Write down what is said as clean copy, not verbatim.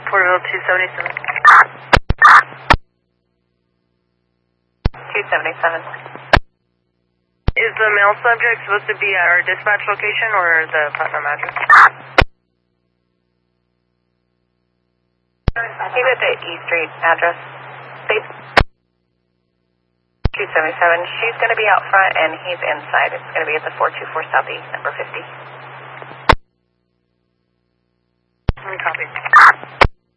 Porterville 277. 277. Is the male subject supposed to be at our dispatch location or the Putnam address? He's at the E Street address, please. 277. She's going to be out front and he's inside. It's going to be at the 424 Southeast, number 50. Copy.